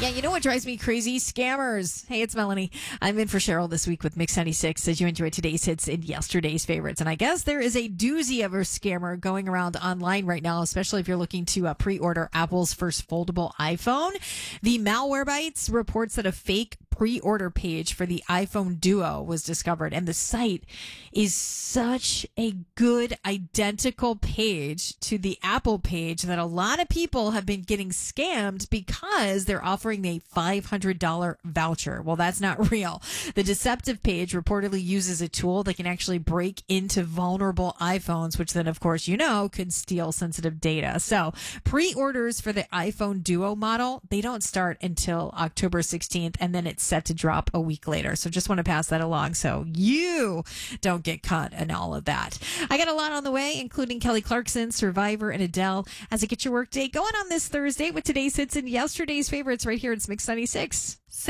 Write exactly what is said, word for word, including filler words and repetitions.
Yeah, you know what drives me crazy? Scammers. Hey, it's Melanie. I'm in for Cheryl this week with Mix ninety-six as you enjoy today's hits and yesterday's favorites. And I guess there is a doozy of a scammer going around online right now, especially if you're looking to uh, pre-order Apple's first foldable iPhone. The Malwarebytes reports that a fake pre-order page for the iPhone Duo was discovered, and the site is such a good identical page to the Apple page that a lot of people have been getting scammed because they're offering a five hundred dollars voucher. Well, that's not real. The deceptive page reportedly uses a tool that can actually break into vulnerable iPhones, which then, of course, you know, could steal sensitive data. So pre-orders for the iPhone Duo model, they don't start until October sixteenth, and then it's set to drop a week later. So just want to pass that along so you don't get caught in all of that. I got a lot on the way, including Kelly Clarkson, Survivor, and Adele as I get your work day going on this Thursday with today's hits and yesterday's favorites right here. It's Mix ninety-six.